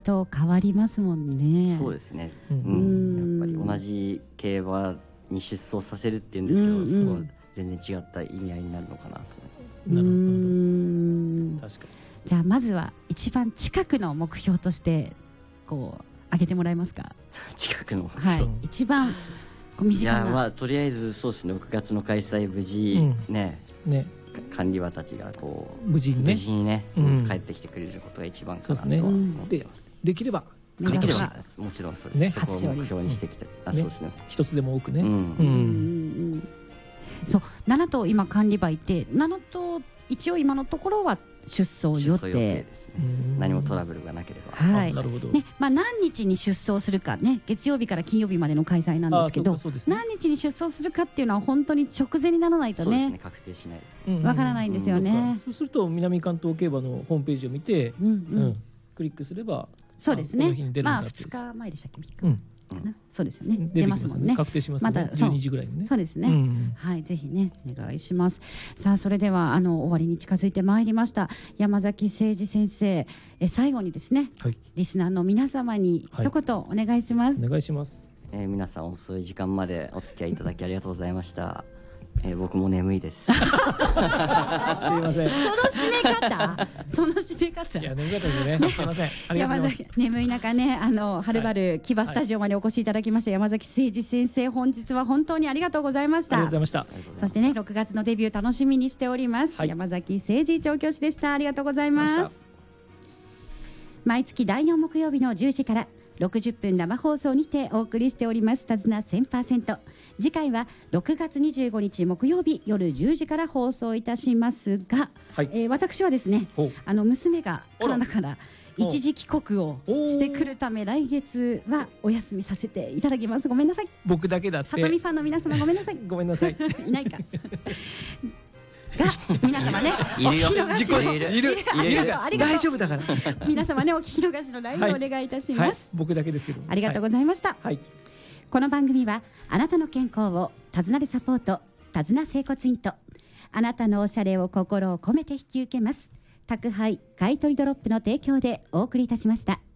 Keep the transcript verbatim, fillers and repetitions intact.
と変わりますもんね。 そうですね、 ううんん、やっぱり同じ競馬に出走させるっていうんですけど、 うんうんそこは全然違った意味合いになるのかなと思います。 うなるほんど。確かに。 じゃあまずは一番近くの目標としてこう挙げてもらえますか。 近くのはい、一番こう身いや近な。 まあとりあえずそうですね、ろくがつの開催無事、 うんねね、 管理馬たちがこう無事にね無事にね、 うん帰ってきてくれることが一番かなとはそうですね思ってます。 できればできれば勝ってほしい。 もちろんそうです、 ねそこを目標にしてきて、あ、 ねそうですね、 一つでも多くね。 うんううんんうんそうなな頭今管理馬いてなな頭一応今のところは出走予出走予定定ですね。 うん何もトラブルがなければ。 はいあなるほど。 ねまあ、何日に出走するかね月曜日から金曜日までの開催なんですけどあそうかそうですね。 何日に出走するかっていうのは本当に直前にならないとそうですね、 ね確定しないですね。 うんわからないんですよね。 そうすると南関東競馬のホームページを見て、 うんうんうんクリックすればそうですねあこの日に出るんだまあっていうふつかまえでしたっけみっかうんかな、そうですよね出出てきますすまもんねもんね。確定しますもんね。 またそうじゅうにじぐらいにね。 そうですね、 うんはいぜひねお願いします。さあそれではあの終わりに近づいてまいりました。山崎誠二先生え最後にですねはいリスナーの皆様に一言お願いします。 お願いします。 えー皆さん遅い時間までお付き合いいただきありがとうございました。えー僕も眠いです。 すいません。いその締め方その締め方や眠かったですね。すいません。ありがとうございます。 山崎眠い中ねあのはるばる木場スタジオまでお越しいただきました山崎誠二先生本日は本当にありがとうございましありがとうた。 ございました。 ありがとうございます。 そしてねろくがつのデビュー楽しみにしております、 はい山崎誠二調教師でした。ありがとうございありがとうございま。 ます毎月だいよん木曜日のじゅうじからろくじゅっぷん生放送にてお送りしております手綱 せんパーセント。 次回はろくがつにじゅうごにち木曜日夜じゅうじから放送いたしますが、 はい。 えー私はですねおあの娘がカあらナダから一時帰国をしてくるため来月はお休みさせていただきます。ごめんなさい僕だけだって。 里見ファンの皆様ごめんなさいごめんなさい。 いないかが皆様ねいるよお聞き逃し事故いるいるありがとういるからありがとう大丈夫だから。 皆様ねお聞き逃しの ライン をお願いいたしはいます。。 僕だけですけど。 ありがとうございました。 はい。 この番組はあなたの健康を手綱でサポート手綱整骨院とあなたのおしゃれを心を込めて引き受けます宅配買取ドロップの提供でお送りいたしました。